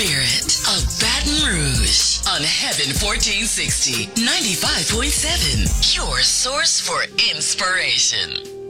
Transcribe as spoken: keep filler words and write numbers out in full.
spirit of Baton Rouge on Heaven fourteen sixty, ninety-five point seven, your source for inspiration.